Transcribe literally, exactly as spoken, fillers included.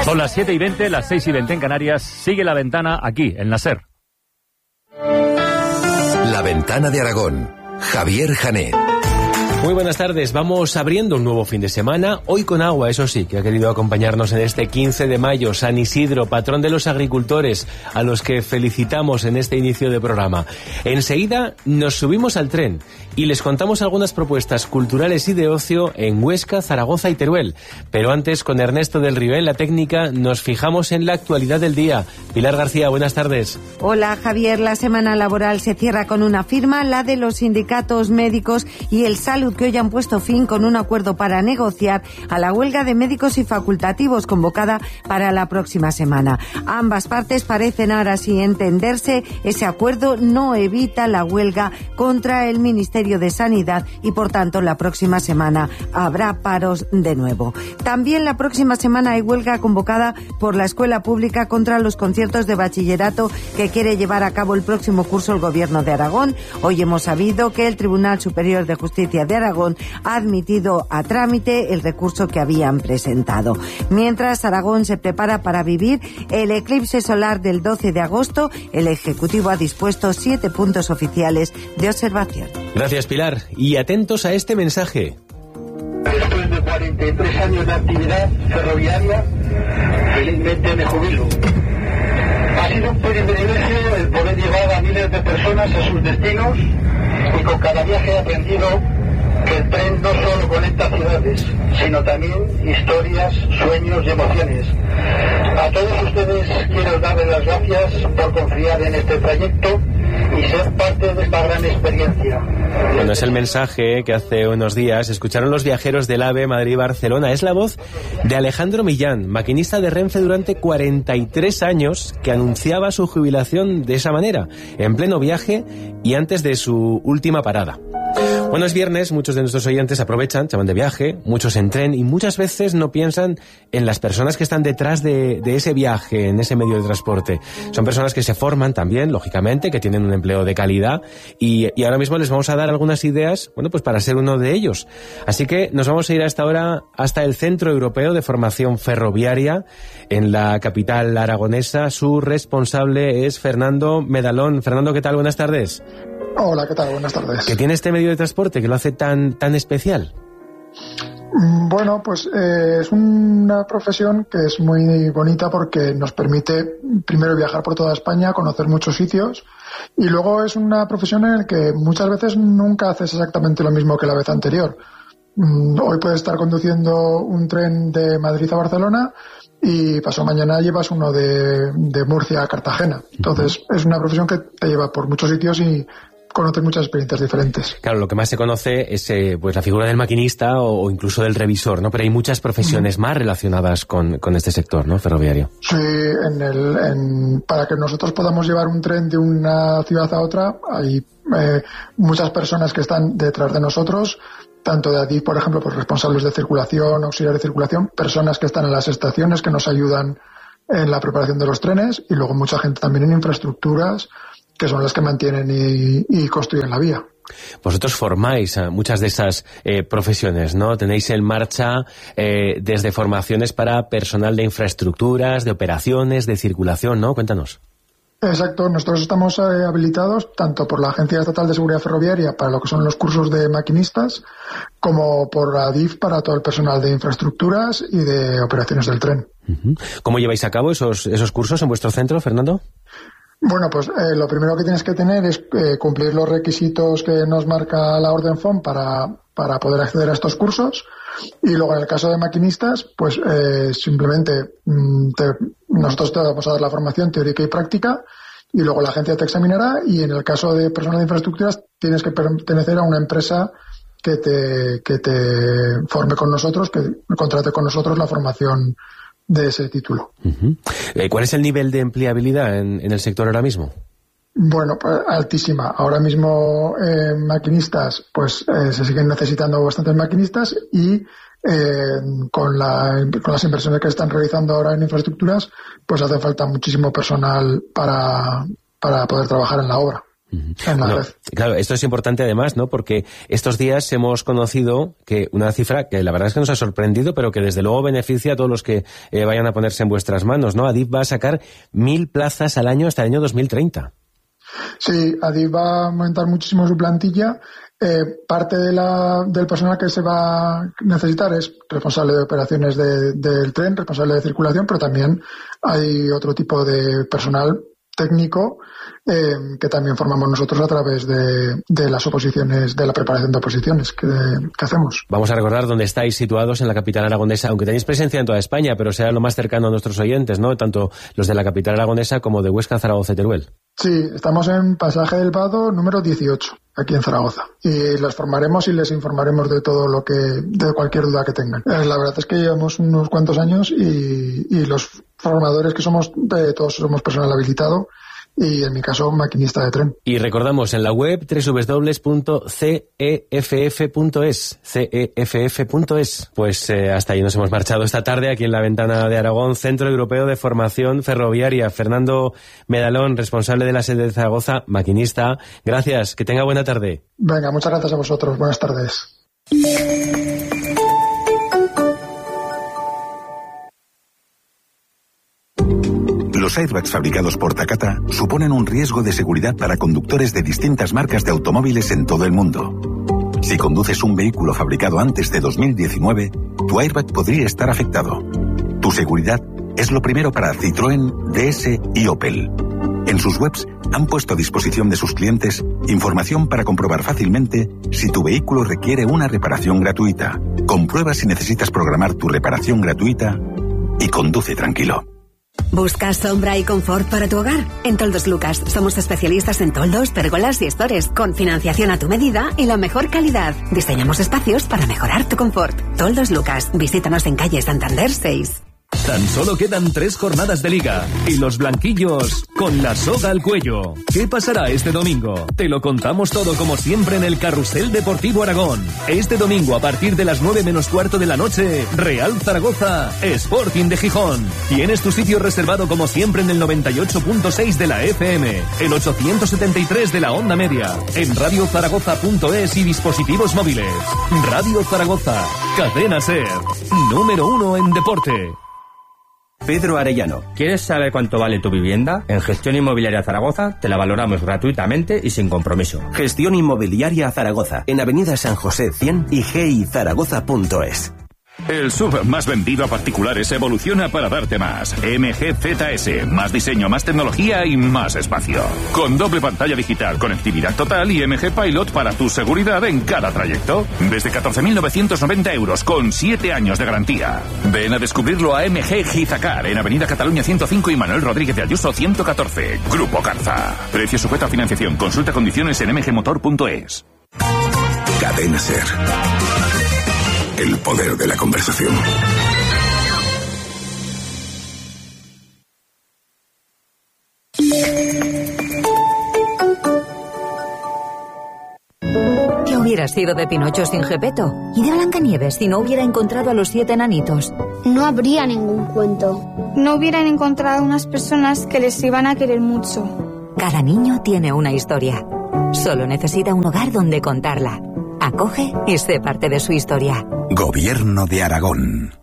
Son las siete y veinte, las seis y veinte en Canarias. Sigue La Ventana aquí, en la SER. La Ventana de Aragón. Javier Jané. Muy buenas tardes, vamos abriendo un nuevo fin de semana, hoy con agua, eso sí, que ha querido acompañarnos en este quince de mayo, San Isidro, patrón de los agricultores, a los que felicitamos en este inicio de programa. Enseguida nos subimos al tren y les contamos algunas propuestas culturales y de ocio en Huesca, Zaragoza y Teruel. Pero antes, con Ernesto del Río en la técnica, nos fijamos en la actualidad del día. Pilar García, buenas tardes. Hola Javier, la semana laboral se cierra con una firma, la de los sindicatos médicos y el Salud, que hoy han puesto fin con un acuerdo para negociar a la huelga de médicos y facultativos convocada para la próxima semana. Ambas partes parecen ahora sí entenderse. Ese acuerdo no evita la huelga contra el Ministerio de Sanidad y, por tanto, la próxima semana habrá paros de nuevo. También la próxima semana hay huelga convocada por la Escuela Pública contra los conciertos de bachillerato que quiere llevar a cabo el próximo curso el Gobierno de Aragón. Hoy hemos sabido que el Tribunal Superior de Justicia de Aragón ha admitido a trámite el recurso que habían presentado. Mientras, Aragón se prepara para vivir el eclipse solar del doce de agosto. El Ejecutivo ha dispuesto siete puntos oficiales de observación. Gracias, Pilar. Y atentos a este mensaje. Después de cuarenta y tres años de actividad ferroviaria, felizmente me jubilo. Ha sido un privilegio el poder llevar a miles de personas a sus destinos y con cada viaje he aprendido que el tren no solo conecta ciudades, sino también historias, sueños y emociones. A todos ustedes quiero darles las gracias por confiar en este trayecto y ser parte de esta gran experiencia. Bueno, es el mensaje que hace unos días escucharon los viajeros del AVE Madrid-Barcelona. Es la voz de Alejandro Millán, maquinista de Renfe durante cuarenta y tres años, que anunciaba su jubilación de esa manera, en pleno viaje y antes de su última parada. Bueno, es viernes, muchos de nuestros oyentes aprovechan, se van de viaje, muchos en tren y muchas veces no piensan en las personas que están detrás de, de ese viaje, en ese medio de transporte. Son personas que se forman también, lógicamente, que tienen un empleo de calidad y, y ahora mismo les vamos a dar algunas ideas, bueno, pues para ser uno de ellos. Así que nos vamos a ir a esta hora hasta el Centro Europeo de Formación Ferroviaria en la capital aragonesa. Su responsable es Fernando Medalón. Fernando, ¿qué tal? Buenas tardes. Hola, ¿qué tal? Buenas tardes. ¿Qué tiene este medio de transporte que lo hace tan, tan especial? Bueno, pues eh, es una profesión que es muy bonita porque nos permite primero viajar por toda España, conocer muchos sitios, y luego es una profesión en la que muchas veces nunca haces exactamente lo mismo que la vez anterior. Hoy puedes estar conduciendo un tren de Madrid a Barcelona y pasado mañana llevas uno de, de Murcia a Cartagena. Entonces es una profesión que te lleva por muchos sitios y conocer muchas experiencias diferentes. Claro, lo que más se conoce es eh, pues la figura del maquinista o, o incluso del revisor, ¿no? Pero hay muchas profesiones mm. más relacionadas con, con este sector, ¿no? Ferroviario. Sí, en el, en, para que nosotros podamos llevar un tren de una ciudad a otra, hay eh, muchas personas que están detrás de nosotros, tanto de Adif, por ejemplo, pues responsables de circulación, auxiliares de circulación, personas que están en las estaciones que nos ayudan en la preparación de los trenes, y luego mucha gente también en infraestructuras, que son las que mantienen y, y construyen la vía. Vosotros formáis a muchas de esas eh, profesiones, ¿no? Tenéis en marcha eh, desde formaciones para personal de infraestructuras, de operaciones, de circulación, ¿no? Cuéntanos. Exacto, nosotros estamos eh, habilitados tanto por la Agencia Estatal de Seguridad Ferroviaria para lo que son los cursos de maquinistas, como por Adif para todo el personal de infraestructuras y de operaciones del tren. Uh-huh. ¿Cómo lleváis a cabo esos, esos cursos en vuestro centro, Fernando? Bueno, pues eh, lo primero que tienes que tener es eh, cumplir los requisitos que nos marca la Orden F O M para, para poder acceder a estos cursos, y luego en el caso de maquinistas, pues eh, simplemente mm, te, nosotros te vamos a dar la formación teórica y práctica, y luego la agencia te examinará, y en el caso de personal de infraestructuras tienes que pertenecer a una empresa que te, que te forme con nosotros, que contrate con nosotros la formación de ese título. Uh-huh. ¿Cuál es el nivel de empleabilidad en, en el sector ahora mismo? Bueno, pues altísima. Ahora mismo eh, maquinistas, pues eh, se siguen necesitando bastantes maquinistas, y eh, con, la, con las inversiones que están realizando ahora en infraestructuras, pues hace falta muchísimo personal para, para poder trabajar en la obra. en la No, red. claro, esto es importante además, ¿no? Porque estos días hemos conocido que una cifra que la verdad es que nos ha sorprendido, pero que desde luego beneficia a todos los que eh, vayan a ponerse en vuestras manos, ¿no? Adif va a sacar mil plazas al año hasta el año dos mil treinta. Sí, Adif va a aumentar muchísimo su plantilla. Eh, parte de la, del personal que se va a necesitar es responsable de operaciones de, del tren, responsable de circulación, pero también hay otro tipo de personal técnico eh, que también formamos nosotros a través de, de las oposiciones, de la preparación de oposiciones que, que hacemos. Vamos a recordar dónde estáis situados en la capital aragonesa, aunque tenéis presencia en toda España, pero sea lo más cercano a nuestros oyentes, ¿no? Tanto los de la capital aragonesa como de Huesca, Zaragoza y Teruel. Sí, estamos en Pasaje del Vado número dieciocho, aquí en Zaragoza. Y les formaremos y les informaremos de todo lo que, de cualquier duda que tengan. Eh, la verdad es que llevamos unos cuantos años y, y los formadores que somos, de todos somos personal habilitado y en mi caso maquinista de tren. Y recordamos en la web doble u doble u doble u punto c e f f punto es, c e f f punto es. Pues eh, hasta ahí nos hemos marchado esta tarde aquí en la Ventana de Aragón, Centro Europeo de Formación Ferroviaria. Fernando Medalón, responsable de la sede de Zaragoza, maquinista. Gracias, que tenga buena tarde. Venga, muchas gracias a vosotros. Buenas tardes. Los airbags fabricados por Takata suponen un riesgo de seguridad para conductores de distintas marcas de automóviles en todo el mundo. Si conduces un vehículo fabricado antes de dos mil diecinueve, tu airbag podría estar afectado. Tu seguridad es lo primero para Citroën, D S y Opel. En sus webs han puesto a disposición de sus clientes información para comprobar fácilmente si tu vehículo requiere una reparación gratuita. Comprueba si necesitas programar tu reparación gratuita y conduce tranquilo. ¿Buscas sombra y confort para tu hogar? En Toldos Lucas somos especialistas en toldos, pérgolas y estores, con financiación a tu medida y la mejor calidad. Diseñamos espacios para mejorar tu confort. Toldos Lucas, visítanos en calle Santander seis. Tan solo quedan tres jornadas de liga y los blanquillos con la soga al cuello. ¿Qué pasará este domingo? Te lo contamos todo como siempre en el Carrusel Deportivo Aragón. Este domingo a partir de las nueve menos cuarto de la noche, Real Zaragoza, Sporting de Gijón. Tienes tu sitio reservado como siempre en el noventa y ocho punto seis de la F M, el ochocientos setenta y tres de la onda media, en radio zaragoza punto es y dispositivos móviles. Radio Zaragoza, cadena SER, número uno en deporte. Pedro Arellano. ¿Quieres saber cuánto vale tu vivienda? En Gestión Inmobiliaria Zaragoza te la valoramos gratuitamente y sin compromiso. Gestión Inmobiliaria Zaragoza, en Avenida San José cien y g i zaragoza punto es. El S U V más vendido a particulares evoluciona para darte más. M G Z S, más diseño, más tecnología y más espacio. Con doble pantalla digital, conectividad total y M G Pilot para tu seguridad en cada trayecto. Desde catorce mil novecientos noventa euros, con siete años de garantía. Ven a descubrirlo a M G Gizacar, en Avenida Cataluña ciento cinco y Manuel Rodríguez de Ayuso ciento catorce. Grupo Carza. Precio sujeto a financiación. Consulta condiciones en m g motor punto es. Cadena SER. El poder de la conversación. ¿Qué hubiera sido de Pinocho sin Gepetto? ¿Y de Blancanieves si no hubiera encontrado a los siete enanitos? No habría ningún cuento. No hubieran encontrado unas personas que les iban a querer mucho. Cada niño tiene una historia. Solo necesita un hogar donde contarla. Acoge y sé parte de su historia. Gobierno de Aragón.